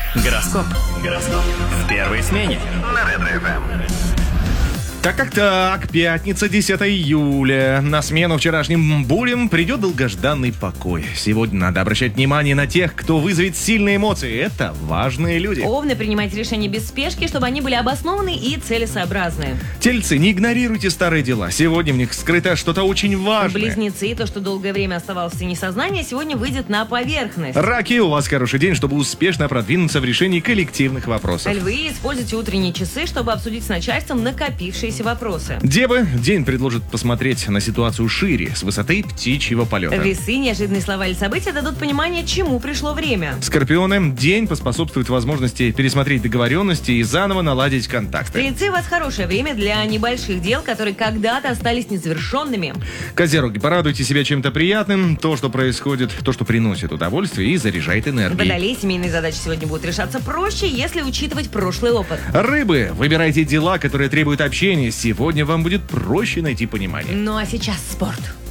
Гороскоп. В первой смене. На Ретро-ФМ. Так, пятница, 10 июля. На смену вчерашним бурям придет долгожданный покой. Сегодня надо обращать внимание на тех, кто вызовет сильные эмоции. Это важные люди. Овны, принимайте решения без спешки, чтобы они были обоснованы и целесообразны. Тельцы, не игнорируйте старые дела. Сегодня в них скрыто что-то очень важное. Близнецы, то, что долгое время оставалось в тени сознания, сегодня выйдет на поверхность. Раки, у вас хороший день, чтобы успешно продвинуться в решении коллективных вопросов. Львы, используйте утренние часы, чтобы обсудить с начальством накопившиеся вопросы. Девы, день предложит посмотреть на ситуацию шире, с высоты птичьего полета. Весы, неожиданные слова или события дадут понимание, чему пришло время. Скорпионы, день поспособствует возможности пересмотреть договоренности и заново наладить контакты. Стрельцы, у вас хорошее время для небольших дел, которые когда-то остались незавершенными. Козероги, порадуйте себя чем-то приятным, то, что происходит, то, что приносит удовольствие и заряжает энергией. Водолей, семейные задачи сегодня будут решаться проще, если учитывать прошлый опыт. Рыбы, выбирайте дела, которые требуют общения. Сегодня вам будет проще найти понимание. Ну а сейчас спорт.